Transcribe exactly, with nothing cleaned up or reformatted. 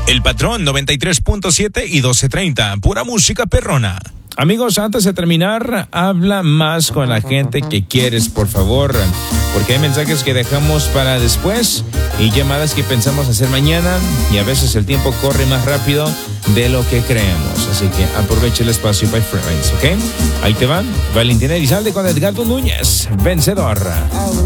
El Patrón noventa y tres punto siete y doce treinta, pura música perrona. Amigos, antes de terminar, habla más con la gente que quieres, por favor, porque hay mensajes que dejamos para después y llamadas que pensamos hacer mañana y a veces el tiempo corre más rápido de lo que creemos. Así que aprovecha el espacio, my friends, ¿ok? Ahí te van, Valentina Elizalde con Edgardo Núñez, vencedor.